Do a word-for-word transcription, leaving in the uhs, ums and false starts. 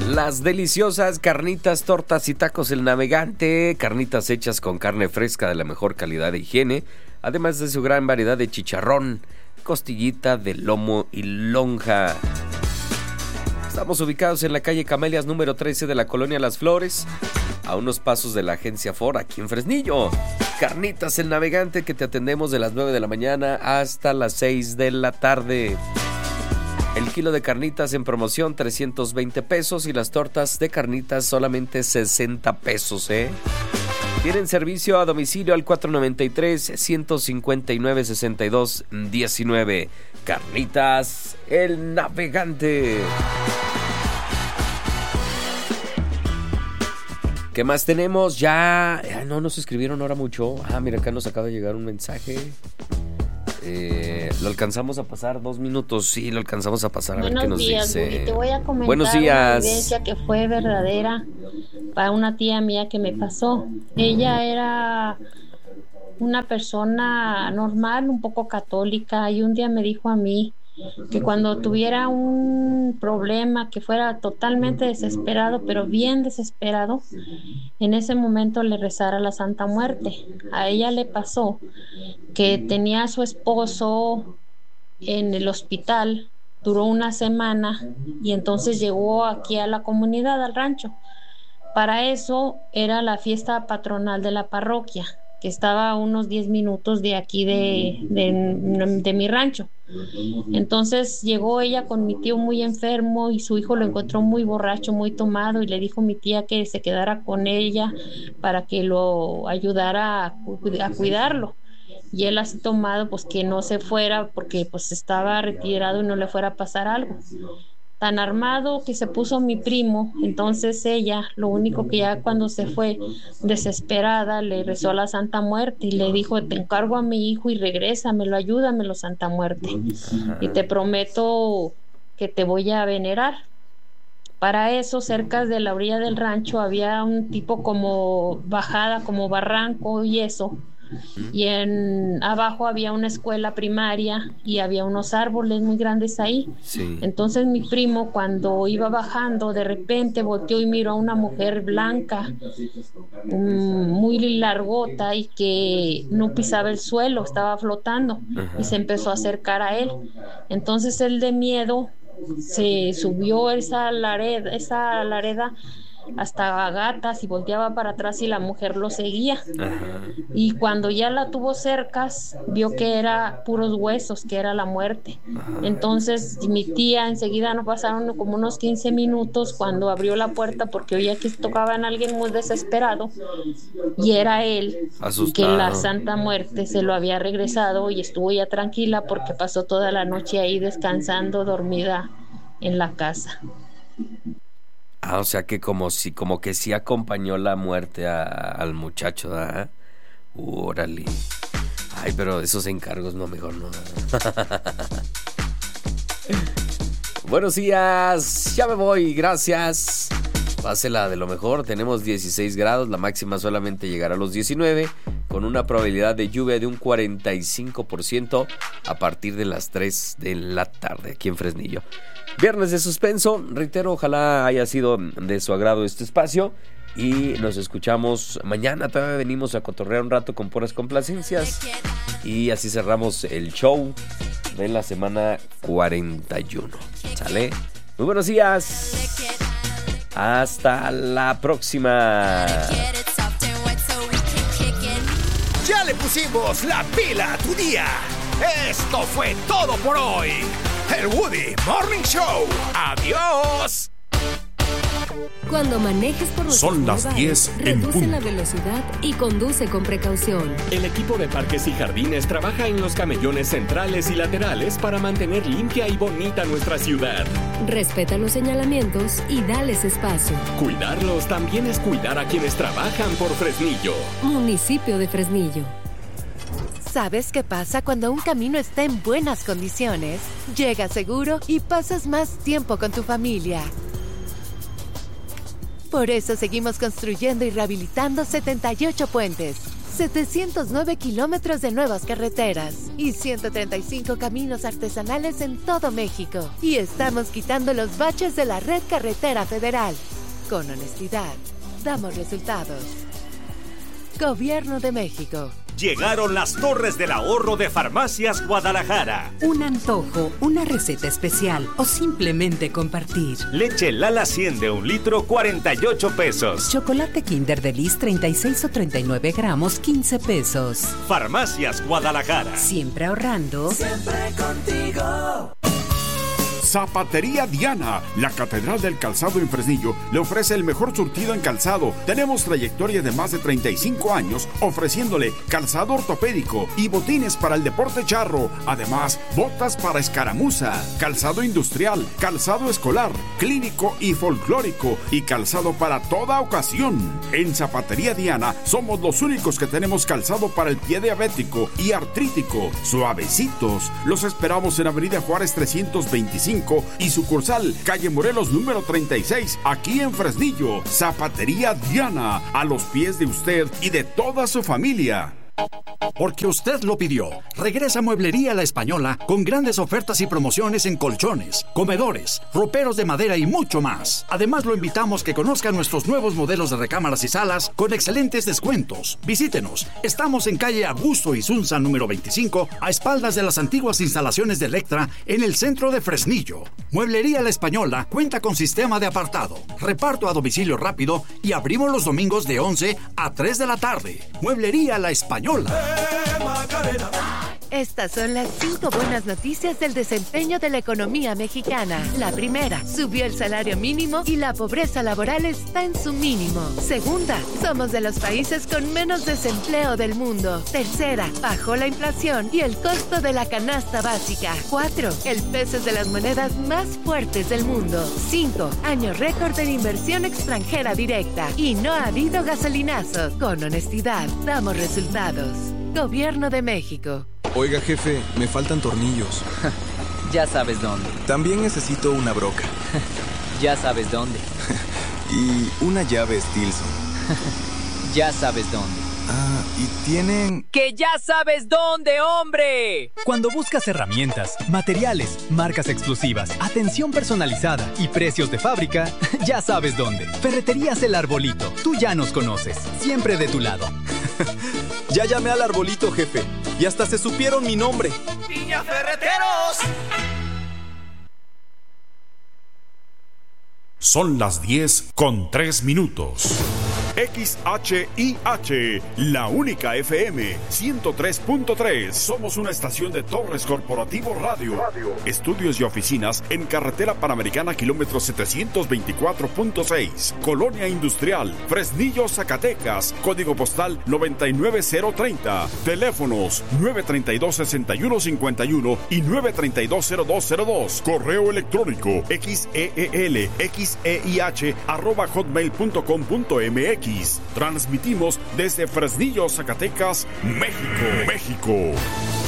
Las deliciosas carnitas, tortas y tacos El Navegante, carnitas hechas con carne fresca de la mejor calidad de higiene, además de su gran variedad de chicharrón, costillita de lomo y lonja. Estamos ubicados en la calle Camelias número trece de la colonia Las Flores, a unos pasos de la agencia Ford, aquí en Fresnillo. Carnitas El Navegante, que te atendemos de las nueve de la mañana hasta las seis de la tarde. El kilo de carnitas en promoción, trescientos veinte pesos, y las tortas de carnitas solamente sesenta pesos, ¿eh? Tienen servicio a domicilio al cuatro noventa y tres, ciento cincuenta y nueve, sesenta y dos diecinueve. Carnitas El Navegante. ¿Qué más tenemos? Ya... Ah, no nos escribieron ahora mucho. Ah, mira, acá nos acaba de llegar un mensaje. Eh, lo alcanzamos a pasar dos minutos. Sí, lo alcanzamos a pasar. A Buenos ver qué nos días, dice. Guri. Te voy a comentar Buenos una días. vivencia que fue verdadera para una tía mía que me pasó. Ella era una persona normal, un poco católica, y un día me dijo a mí que cuando tuviera un problema que fuera totalmente desesperado, pero bien desesperado, en ese momento le rezara a la Santa Muerte. A ella le pasó que tenía a su esposo en el hospital, duró una semana y entonces llegó aquí a la comunidad, al rancho. Para eso era la fiesta patronal de la parroquia, que estaba a unos diez minutos de aquí de, de, de mi rancho. Entonces llegó ella con mi tío muy enfermo y su hijo lo encontró muy borracho, muy tomado, y le dijo mi tía que se quedara con ella para que lo ayudara a, a cuidarlo. Y él así tomado, pues que no se fuera porque pues estaba retirado y no le fuera a pasar algo. Tan armado que se puso mi primo. Entonces ella, lo único que ya cuando se fue desesperada, le rezó a la Santa Muerte y le dijo: te encargo a mi hijo y regrésamelo, ayúdamelo, Santa Muerte, y te prometo que te voy a venerar. Para eso, cerca de la orilla del rancho había un tipo como bajada, como barranco y eso, y en abajo había una escuela primaria y había unos árboles muy grandes ahí. Sí. Entonces mi primo, cuando iba bajando, de repente volteó y miró a una mujer blanca, um, muy largota, y que no pisaba el suelo, estaba flotando. Ajá. Y se empezó a acercar a él. Entonces él, de miedo, se subió esa lareda, esa lareda hasta gatas y volteaba para atrás y la mujer lo seguía. Ajá. Y cuando ya la tuvo cercas, vio que era puros huesos, que era la muerte. Ajá. Entonces mi tía, enseguida, no pasaron como unos quince minutos cuando abrió la puerta, porque oía que tocaban a alguien muy desesperado, y era él. Asustado. Que la Santa Muerte se lo había regresado, y estuvo ya tranquila porque pasó toda la noche ahí descansando, dormida en la casa. Ah, o sea que como si, como que sí acompañó la muerte a, al muchacho, ¿verdad? Órale. Ay, pero esos encargos no, mejor no. Buenos días, ya me voy, gracias. Pásela de lo mejor, tenemos dieciséis grados, la máxima solamente llegará a los diecinueve, con una probabilidad de lluvia de un cuarenta y cinco por ciento a partir de las tres de la tarde aquí en Fresnillo. Viernes de suspenso, reitero, ojalá haya sido de su agrado este espacio y nos escuchamos mañana. Todavía venimos a cotorrear un rato con puras complacencias y así cerramos el show de la semana cuarenta y uno. ¿Sale? Muy buenos días. Hasta la próxima. Ya le pusimos la pila a tu día. Esto fue todo por hoy. El Woody Morning Show. Adiós. Cuando manejes por los Son las diez en reduce la velocidad y conduce con precaución. El equipo de Parques y Jardines trabaja en los camellones centrales y laterales para mantener limpia y bonita nuestra ciudad. Respeta los señalamientos y dales espacio. Cuidarlos también es cuidar a quienes trabajan por Fresnillo. Municipio de Fresnillo. ¿Sabes qué pasa cuando un camino está en buenas condiciones? Llegas seguro y pasas más tiempo con tu familia. Por eso seguimos construyendo y rehabilitando setenta y ocho puentes, setecientos nueve kilómetros de nuevas carreteras y ciento treinta y cinco caminos artesanales en todo México. Y estamos quitando los baches de la red carretera federal. Con honestidad, damos resultados. Gobierno de México. Llegaron las Torres del Ahorro de Farmacias Guadalajara. Un antojo, una receta especial o simplemente compartir. Leche Lala cien de un litro, cuarenta y ocho pesos. Chocolate Kinder Delice treinta y seis o treinta y nueve gramos, quince pesos. Farmacias Guadalajara. Siempre ahorrando. Siempre contigo. Zapatería Diana, la catedral del calzado en Fresnillo, le ofrece el mejor surtido en calzado. Tenemos trayectoria de más de treinta y cinco años ofreciéndole calzado ortopédico y botines para el deporte charro. Además, botas para escaramuza, calzado industrial, calzado escolar, clínico y folclórico y calzado para toda ocasión. En Zapatería Diana somos los únicos que tenemos calzado para el pie diabético y artrítico, suavecitos. Los esperamos en Avenida Juárez trescientos veinticinco y sucursal calle Morelos número treinta y seis, aquí en Fresnillo. Zapatería Diana, a los pies de usted y de toda su familia. Porque usted lo pidió. Regresa Mueblería La Española con grandes ofertas y promociones en colchones, comedores, roperos de madera y mucho más. Además, lo invitamos que conozca nuestros nuevos modelos de recámaras y salas con excelentes descuentos. Visítenos. Estamos en calle Augusto Isunza número veinticinco, a espaldas de las antiguas instalaciones de Electra en el centro de Fresnillo. Mueblería La Española cuenta con sistema de apartado, reparto a domicilio rápido y abrimos los domingos de once a tres de la tarde. Mueblería La Española. Estas son las cinco buenas noticias del desempeño de la economía mexicana. La primera, subió el salario mínimo y la pobreza laboral está en su mínimo. Segunda, somos de los países con menos desempleo del mundo. Tercera, bajó la inflación y el costo de la canasta básica. Cuatro, el peso es de las monedas más fuertes del mundo. Cinco, año récord de inversión extranjera directa. Y no ha habido gasolinazos. Con honestidad, damos resultados. Gobierno de México. Oiga, jefe, me faltan tornillos. Ya sabes dónde. También necesito una broca. Ya sabes dónde. Y una llave Stilson. Ya sabes dónde. Ah, y tienen... ¡Que ya sabes dónde, hombre! Cuando buscas herramientas, materiales, marcas exclusivas, atención personalizada y precios de fábrica, ya sabes dónde. Ferreterías El Arbolito. Tú ya nos conoces. Siempre de tu lado. Ya llamé al Arbolito, jefe. Y hasta se supieron mi nombre. ¡Piña Ferreteros! Son las diez con tres minutos. X H I H, la única F M, ciento tres punto tres. Somos una estación de Torres Corporativo Radio. Radio. Estudios y oficinas en Carretera Panamericana, kilómetro setecientos veinticuatro punto seis. Colonia Industrial, Fresnillo, Zacatecas. Código postal noventa y nueve cero treinta. Teléfonos nueve treinta y dos, sesenta y uno cincuenta y uno y nueve treinta y dos, cero dos cero dos. Correo electrónico xeel, xeih, arroba hotmail punto com punto mx. Transmitimos desde Fresnillo, Zacatecas, México. México.